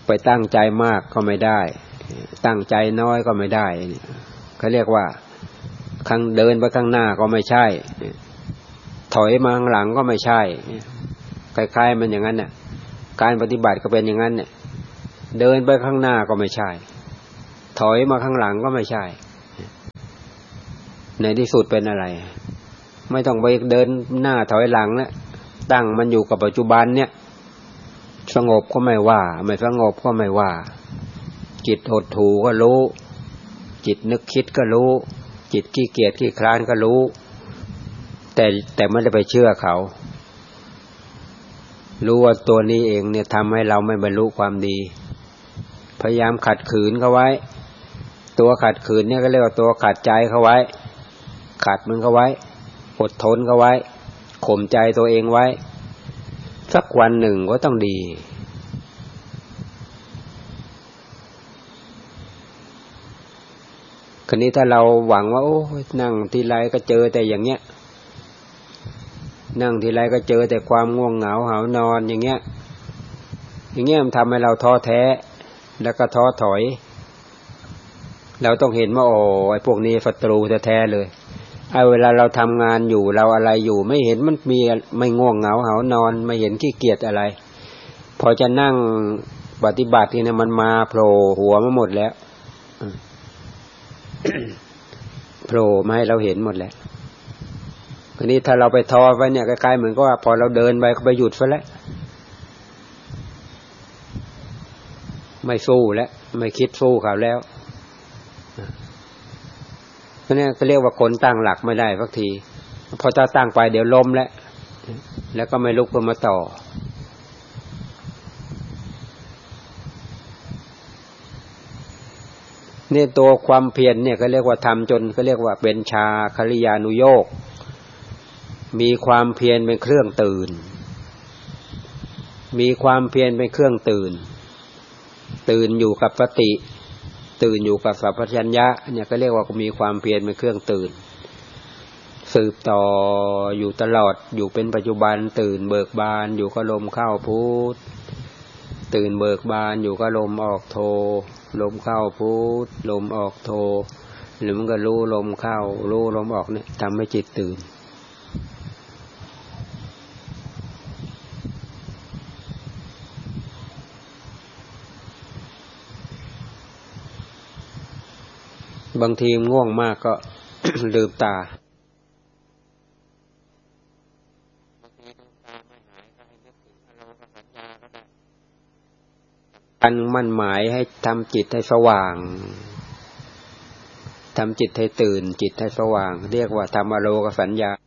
ไปตั้งใจมากก็ไม่ได้ตั้งใจน้อยก็ไม่ได้เขาเรียกว่าข้างเดินไปข้างหน้าก็ไม่ใช่ถอยมาข้างหลังก็ไม่ใช่คล้ายๆมันอย่างนั้นน่ะการปฏิบัติก็เป็นอย่างนั้นเนี่ยเดินไปข้างหน้าก็ไม่ใช่ถอยมาข้างหลังก็ไม่ใช่ในที่สุดเป็นอะไรไม่ต้องไปเดินหน้าถอยหลังแล้วตั้งมันอยู่กับปัจจุบันเนี่ยสงบก็ไม่ว่าไม่สงบก็ไม่ว่าจิตหดหู่ก็รู้จิตนึกคิดก็รู้จิตขี้เกียจขี้คลานก็รู้แต่ไม่ได้ไปเชื่อเขารู้ว่าตัวนี้เองเนี่ยทำให้เราไม่บรรลุความดีพยายามขัดขืนเขาไว้ตัวขัดขืนเนี่ยก็เรียกว่าตัวขัดใจเขาไว้ขัดมันเขาไว้อดทนเขาไว้ข่มใจตัวเองไว้สักวันหนึ่งก็ต้องดีคราวนี้ถ้าเราหวังว่าโอ้นั่งทีไรก็เจอแต่อย่างเงี้ยนั่งทีไรก็เจอแต่ความง่วงเหงาหาวนอนอย่างเงี้ยมันทำให้เราท้อแท้แล้วก็ท้อถอยเราต้องเห็นว่าโอ้ไอ้พวกนี้ศัตรูแท้ๆเลยเวลาเราทำงานอยู่เราอะไรอยู่ไม่เห็นมันมีไม่ง่วงเหงาหาวนอนไม่เห็นขี้เกียจอะไรพอจะนั่งปฏิบัติที่เนี่ยมันมาโผล่หัวมาหมดแล้ว โผล่มาให้เราเห็นหมดแล้วทีนี้ถ้าเราไปท้อไว้เนี่ยใกล้ๆเหมือนกับว่าพอเราเดินไปก็ไปหยุดซะแล้วไม่สู้แล้วไม่คิดสู้เขาแล้วเพราะนี่ก็เรียกว่าคนตั้งหลักไม่ได้สักทีพอถ้าตั้งไปเดี๋ยวล้มแล้วก็ไม่ลุกขึ้นมาต่อเนี่ยตัวความเพียรเนี่ยก็เรียกว่าทำจนก็เรียกว่าเป็นชาคริยานุโยคมีความเพียรเป็นเครื่องตื่นมีความเพียรเป็นเครื่องตื่นอยู่กับสติตื่นอยู่กับสัพพัญญะเนี่ยก็เรียกว่ามีความเพียรเป็นเครื่องตื่นสืบต่ออยู่ตลอดอยู่เป็นปัจจุบันตื่นเบิกบานอยู่กับลมเข้าพุทตื่นเบิกบานอยู่กับลมออกโทลมเข้าพุทลมออกโทหรือมันก็รู้ลมเข้ารู้ลมออกเนี่ยทำให้จิตตื่นบางทีง่วงมากก็ ลืมตาการมั่นหมายให้ทำจิตให้สว่างทำจิตให้ตื่นจิตให้สว่างเรียกว่าทำอโลกสัญญา